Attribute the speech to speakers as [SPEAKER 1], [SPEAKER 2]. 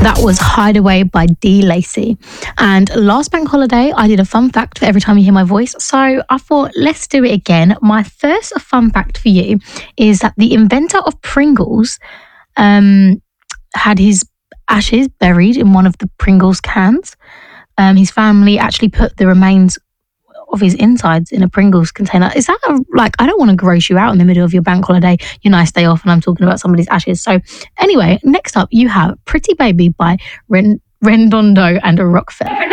[SPEAKER 1] That was Hideaway by D. Lacey. And last bank holiday, I did a fun fact for every time you hear my voice. So I thought, let's do it again. My first fun fact for you is that the inventor of Pringles had his ashes buried in one of the Pringles cans. His family actually put the remains of his insides in a Pringles container. Is that I don't want to gross you out in the middle of your bank holiday, your nice day off, and I'm talking about somebody's ashes. So anyway, next up you have Pretty Baby by Rendondo and Rockfell.